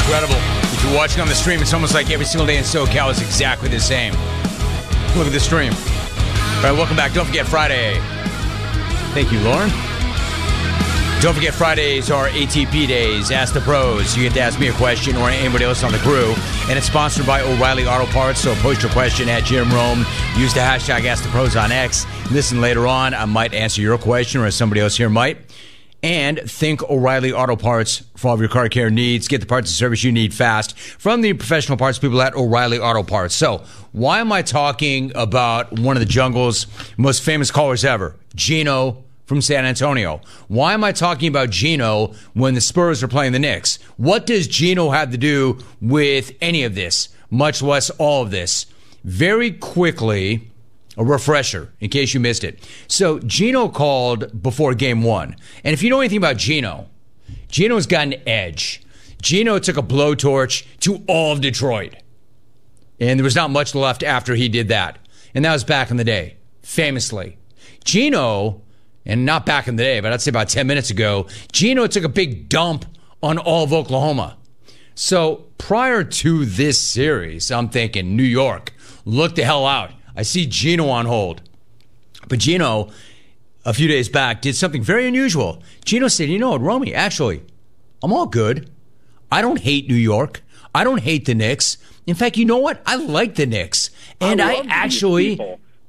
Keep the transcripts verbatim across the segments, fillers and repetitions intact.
incredible. If you're watching on the stream, it's almost like every single day in SoCal is exactly the same. Look at the stream. All right, welcome back. Don't forget Friday. Thank you, Lauren. Don't forget Fridays are A T P days. Ask the pros. You get to ask me a question or anybody else on the crew. And it's sponsored by O'Reilly Auto Parts. So post your question at Jim Rome. Use the hashtag Ask the Pros on X. Listen later on. I might answer your question or somebody else here might. And think O'Reilly Auto Parts for all of your car care needs. Get the parts and service you need fast from the professional parts people at O'Reilly Auto Parts. So why am I talking about one of the jungle's most famous callers ever, Gino from San Antonio? Why am I talking about Gino when the Spurs are playing the Knicks? What does Gino have to do with any of this, much less all of this? Very quickly, a refresher, in case you missed it. So Gino called before game one. And if you know anything about Gino, Gino's got an edge. Gino took a blowtorch to all of Detroit. And there was not much left after he did that. And that was back in the day, famously. Gino, and not back in the day, but I'd say about ten minutes ago, Gino took a big dump on all of Oklahoma. So prior to this series, I'm thinking, New York, look the hell out. I see Gino on hold. But Gino, a few days back, did something very unusual. Gino said, you know what, Romy, actually, I'm all good. I don't hate New York. I don't hate the Knicks. In fact, you know what? I like the Knicks. And I, I actually...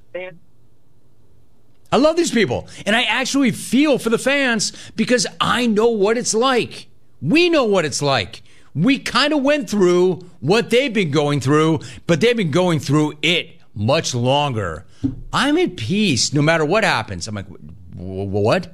I love these people. And I actually feel for the fans because I know what it's like. We know what it's like. We kind of went through what they've been going through, but they've been going through it much longer. I'm at peace no matter what happens. I'm like, what?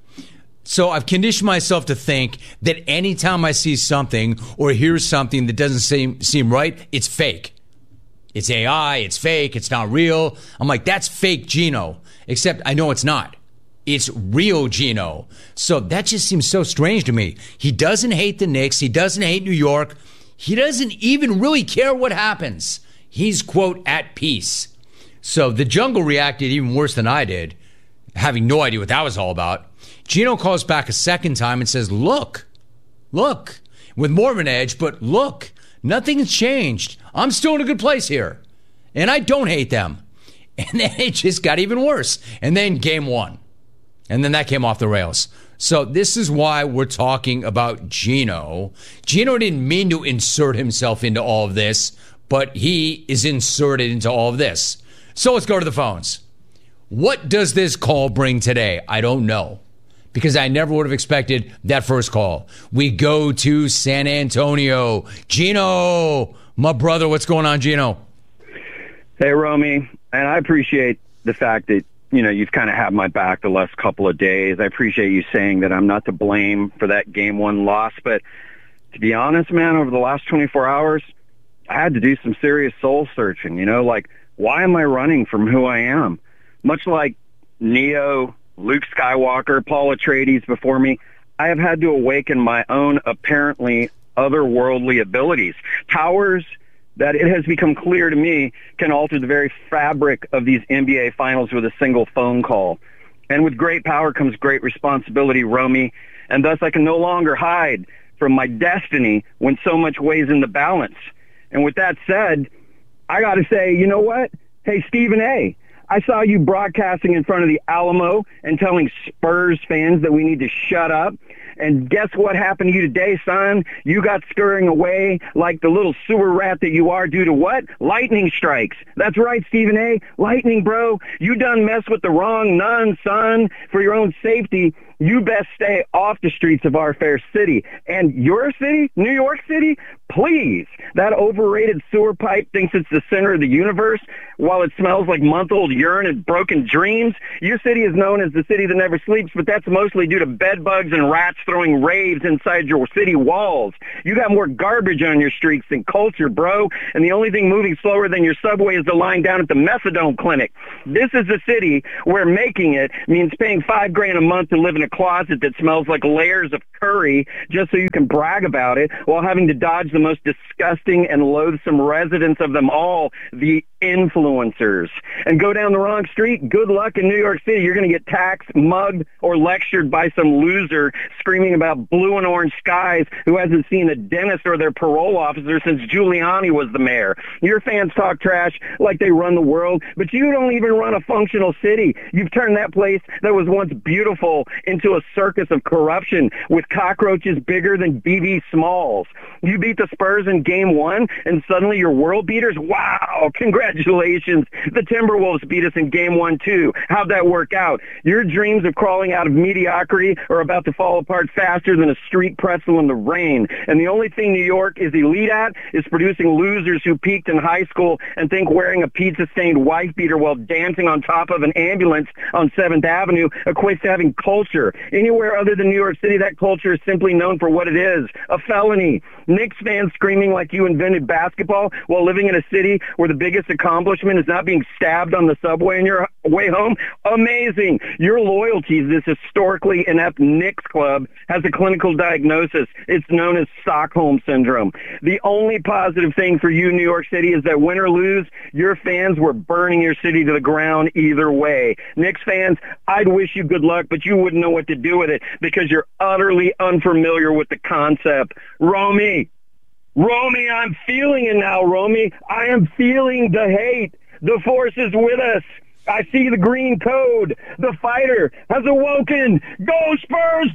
So I've conditioned myself to think that anytime I see something or hear something that doesn't seem seem right, it's fake. It's A I, it's fake, it's not real. I'm like, that's fake Gino. Except I know it's not. It's real Gino. So that just seems so strange to me. He doesn't hate the Knicks. He doesn't hate New York. He doesn't even really care what happens. He's, quote, at peace. So the jungle reacted even worse than I did, having no idea what that was all about. Gino calls back a second time and says, look, look, with more of an edge, but look, nothing's changed. I'm still in a good place here. And I don't hate them. And then it just got even worse. And then game one. And then that came off the rails. So this is why we're talking about Gino. Gino didn't mean to insert himself into all of this, but he is inserted into all of this. So let's go to the phones. What does this call bring today? I don't know, because I never would have expected that first call. We go to San Antonio. Gino, my brother, what's going on, Gino? Hey, Romy, and I appreciate the fact that, you know, you've kind of had my back the last couple of days. I appreciate you saying that I'm not to blame for that game one loss, but to be honest, man, over the last twenty-four hours, I had to do some serious soul searching, you know, like, why am I running from who I am? Much like Neo, Luke Skywalker, Paul Atreides before me, I have had to awaken my own apparently otherworldly abilities. Powers that it has become clear to me can alter the very fabric of these N B A finals with a single phone call. And with great power comes great responsibility, Romy, and thus I can no longer hide from my destiny when so much weighs in the balance. And with that said, I got to say, you know what? Hey, Stephen A., I saw you broadcasting in front of the Alamo and telling Spurs fans that we need to shut up. And guess what happened to you today, son? You got scurrying away like the little sewer rat that you are due to what? Lightning strikes. That's right, Stephen A. Lightning, bro. You done mess with the wrong nun, son. For your own safety, you best stay off the streets of our fair city. And your city, New York City, please. That overrated sewer pipe thinks it's the center of the universe while it smells like month-old urine and broken dreams. Your city is known as the city that never sleeps, but that's mostly due to bed bugs and rats throwing raves inside your city walls. You got more garbage on your streets than culture, bro. And the only thing moving slower than your subway is the line down at the methadone clinic. This is a city where making it means paying five grand a month to live in a closet that smells like layers of curry just so you can brag about it while having to dodge the most disgusting and loathsome residents of them all, the influencers. And go down the wrong street, good luck in New York City. You're going to get taxed, mugged, or lectured by some loser screaming about blue and orange skies who hasn't seen a dentist or their parole officer since Giuliani was the mayor. Your fans talk trash like they run the world, but you don't even run a functional city. You've turned that place that was once beautiful into a circus of corruption with cockroaches bigger than B B Smalls. You beat the Spurs in game one, and suddenly you're world beaters? Wow, congratulations. The Timberwolves beat us in game one, too. How'd that work out? Your dreams of crawling out of mediocrity are about to fall apart faster than a street pretzel in the rain. And the only thing New York is elite at is producing losers who peaked in high school and think wearing a pizza-stained wife beater while dancing on top of an ambulance on seventh Avenue equates to having culture. Anywhere other than New York City, that culture is simply known for what it is, a felony. Knicks fans screaming like you invented basketball while living in a city where the biggest accomplishment is not being stabbed on the subway on your way home? Amazing. Your loyalty to this historically inept Knicks club has a clinical diagnosis. It's known as Stockholm Syndrome. The only positive thing for you, New York City, is that win or lose, your fans were burning your city to the ground either way. Knicks fans, I'd wish you good luck, but you wouldn't know what to do with it because you're utterly unfamiliar with the concept. Romy, Romy, I'm feeling it now, Romy. I am feeling the hate. The force is with us. I see the green code. The fighter has awoken. Go Spurs,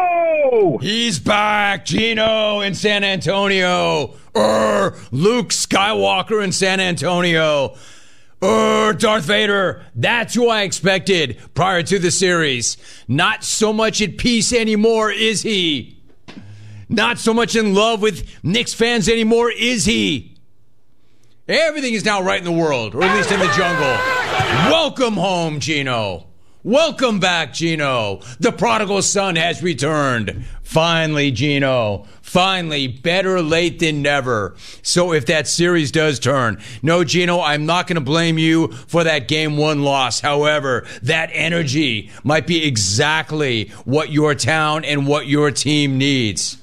go! He's back. Gino in San Antonio. Er, Luke Skywalker in San Antonio. Er, Darth Vader. That's who I expected prior to the series. Not so much at peace anymore, is he? Not so much in love with Knicks fans anymore, is he? Everything is now right in the world, or at least in the jungle. Welcome home, Gino. Welcome back, Gino. The prodigal son has returned. Finally, Gino. Finally, better late than never. So if that series does turn, no, Gino, I'm not going to blame you for that game one loss. However, that energy might be exactly what your town and what your team needs.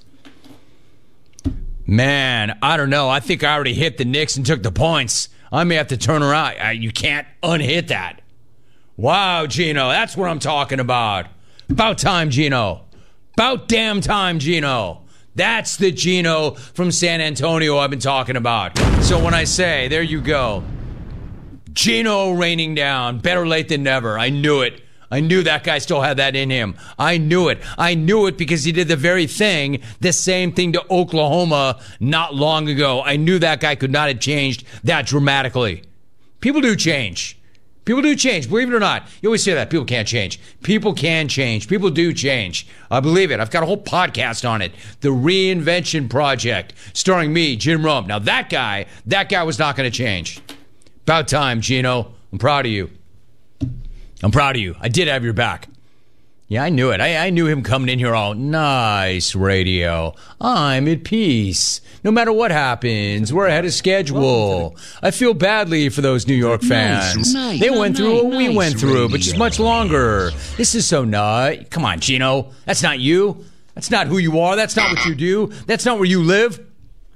Man, I don't know. I think I already hit the Knicks and took the points. I may have to turn around. I, you can't unhit that. Wow, Gino, that's what I'm talking about. About time, Gino. About damn time, Gino. That's the Gino from San Antonio I've been talking about. So when I say, there you go, Gino raining down, better late than never. I knew it. I knew that guy still had that in him. I knew it. I knew it because he did the very thing, the same thing to Oklahoma not long ago. I knew that guy could not have changed that dramatically. People do change. People do change. Believe it or not. You always say that. People can't change. People can change. People do change. I believe it. I've got a whole podcast on it. The Reinvention Project, starring me, Jim Rome. Now that guy, that guy was not going to change. About time, Gino. I'm proud of you. I'm proud of you. I did have your back. Yeah, I knew it. I, I knew him coming in here all, nice radio. I'm at peace. No matter what happens, we're ahead of schedule. I feel badly for those New York fans. Nice, nice, they went through what we nice went through, radio. But just much longer. This is so nut. Come on, Gino. That's not you. That's not who you are. That's not what you do. That's not where you live.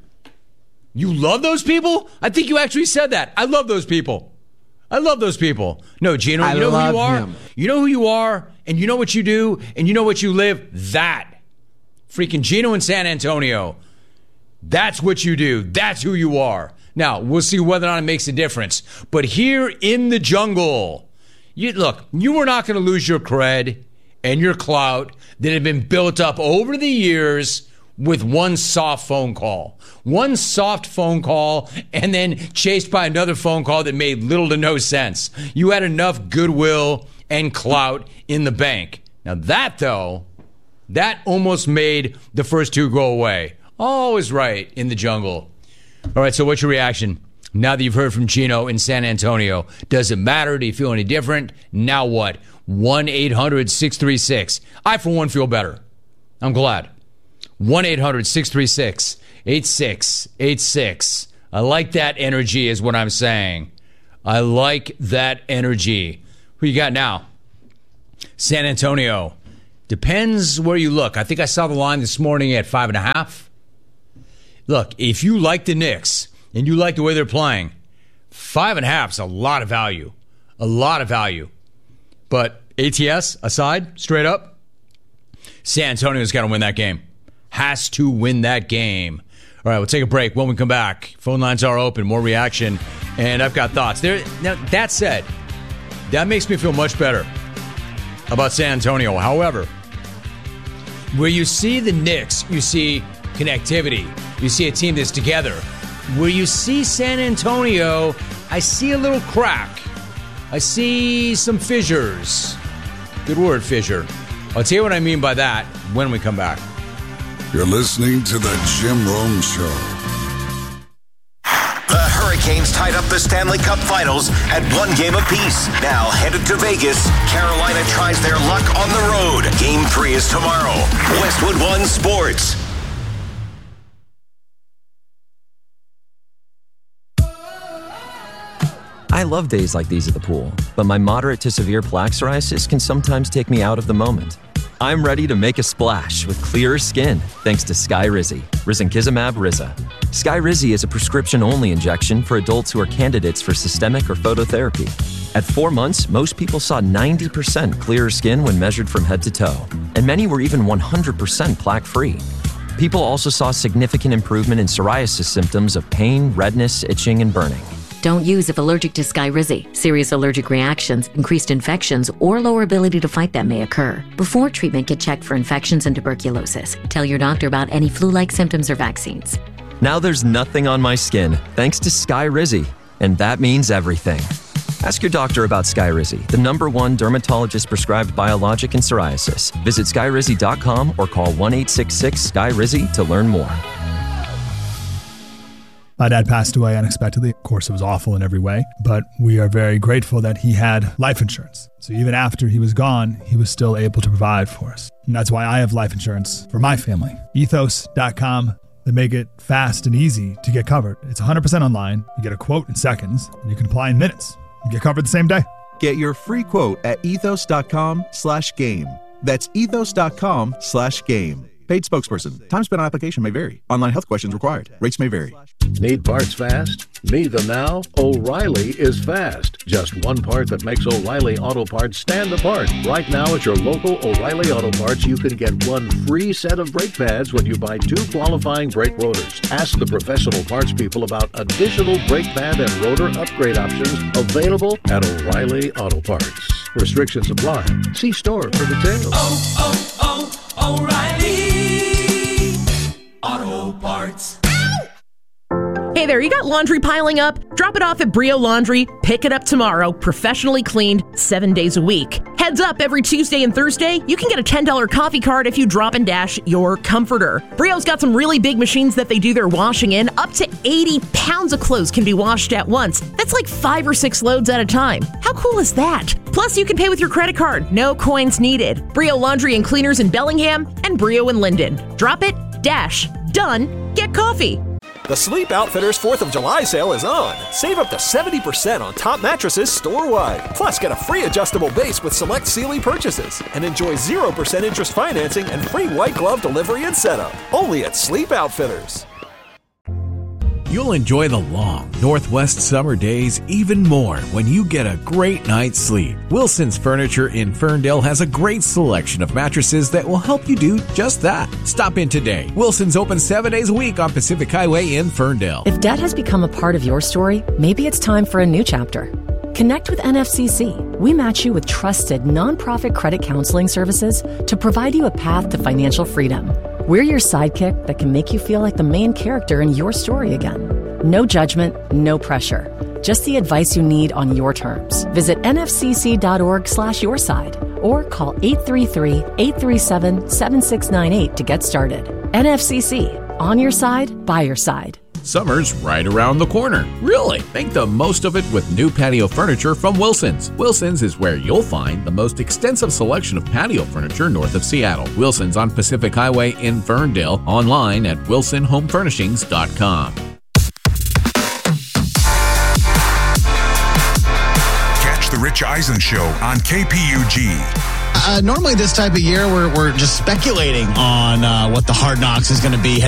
You love those people? I think you actually said that. I love those people. I love those people. No, Gino, you know who you are? Him. You know who you are, and you know what you do, and you know what you live? That. Freaking Gino in San Antonio. That's what you do. That's who you are. Now, we'll see whether or not it makes a difference. But here in the jungle, you look, you are not going to lose your cred and your clout that have been built up over the years with one soft phone call. One soft phone call and then chased by another phone call that made little to no sense. You had enough goodwill and clout in the bank. Now that, though, that almost made the first two go away. Always right in the jungle. All right, so what's your reaction now that you've heard from Gino in San Antonio? Does it matter? Do you feel any different? Now what? one eight hundred six three six. I, for one, feel better. I'm glad. one eight hundred six three six eight six eight six. I like that energy is what I'm saying. I like that energy. Who you got now? San Antonio. Depends where you look. I think I saw the line this morning at five and a half. Look, if you like the Knicks and you like the way they're playing, Five and a half is a lot of value. A lot of value. But A T S aside, straight up, San Antonio's got to win that game. Has to win that game. All right, we'll take a break. When we come back, phone lines are open, more reaction, and I've got thoughts. There. Now, that said, that makes me feel much better about San Antonio. However, where you see the Knicks, you see connectivity. You see a team that's together. Where you see San Antonio, I see a little crack. I see some fissures. Good word, fissure. I'll tell you what I mean by that when we come back. You're listening to the Jim Rome Show. The Hurricanes tied up the Stanley Cup Finals at one game apiece. Now headed to Vegas, Carolina tries their luck on the road. Game three is tomorrow. Westwood One Sports. I love days like these at the pool, but my moderate to severe plaque psoriasis can sometimes take me out of the moment. I'm ready to make a splash with clearer skin thanks to Skyrizi, risankizumab Riza. Skyrizi is a prescription-only injection for adults who are candidates for systemic or phototherapy. At four months, most people saw ninety percent clearer skin when measured from head to toe, and many were even one hundred percent plaque-free. People also saw significant improvement in psoriasis symptoms of pain, redness, itching, and burning. Don't use if allergic to Skyrizi. Serious allergic reactions, increased infections, or lower ability to fight them may occur. Before treatment, get checked for infections and tuberculosis. Tell your doctor about any flu-like symptoms or vaccines. Now there's nothing on my skin thanks to Skyrizi, and that means everything. Ask your doctor about Skyrizi, the number one dermatologist-prescribed biologic in psoriasis. Visit skyrizi dot com or call one eight six six S K Y R I Z I to learn more. My dad passed away unexpectedly. Of course, it was awful in every way, but we are very grateful that he had life insurance. So even after he was gone, he was still able to provide for us. And that's why I have life insurance for my family. ethos dot com. They make it fast and easy to get covered. It's one hundred percent online. You get a quote in seconds, and you can apply in minutes. You get covered the same day. Get your free quote at ethos dot com slash game. That's ethos dot com slash game. Paid spokesperson. Time spent on application may vary. Online health questions required. Rates may vary. Need parts fast? Need them now? O'Reilly is fast. Just one part that makes O'Reilly Auto Parts stand apart. Right now at your local O'Reilly Auto Parts, you can get one free set of brake pads when you buy two qualifying brake rotors. Ask the professional parts people about additional brake pad and rotor upgrade options available at O'Reilly Auto Parts. Restrictions apply. See store for details. Oh, oh, oh, O'Reilly Auto Parts. Hey there, you got laundry piling up? Drop it off at Brio Laundry. Pick it up tomorrow, professionally cleaned, seven days a week. Heads up, every Tuesday and Thursday, you can get a ten dollars coffee card if you drop and dash your comforter. Brio's got some really big machines that they do their washing in. Up to eighty pounds of clothes can be washed at once. That's like five or six loads at a time. How cool is that? Plus, you can pay with your credit card. No coins needed. Brio Laundry and Cleaners in Bellingham and Brio in Linden. Drop it, dash, done, get coffee. The Sleep Outfitters fourth of July sale is on. Save up to seventy percent on top mattresses store-wide. Plus, get a free adjustable base with select Sealy purchases. And enjoy zero percent interest financing and free white glove delivery and setup. Only at Sleep Outfitters. You'll enjoy the long Northwest summer days even more when you get a great night's sleep. Wilson's Furniture in Ferndale has a great selection of mattresses that will help you do just that. Stop in today. Wilson's open seven days a week on Pacific Highway in Ferndale. If debt has become a part of your story, maybe it's time for a new chapter. Connect with N F C C. We match you with trusted nonprofit credit counseling services to provide you a path to financial freedom. We're your sidekick that can make you feel like the main character in your story again. No judgment, no pressure. Just the advice you need on your terms. Visit nfcc.org slash your side or call eight three three, eight three seven, seven six nine eight to get started. N F C C. On your side, by your side. Summer's right around the corner. Really? Make the most of it with new patio furniture from Wilson's. Wilson's is where you'll find the most extensive selection of patio furniture north of Seattle. Wilson's on Pacific Highway in Ferndale. Online at wilson home furnishings dot com. Catch the Rich Eisen Show on K P U G. Uh, normally this type of year, we're, we're just speculating on uh, what the Hard Knocks is going to be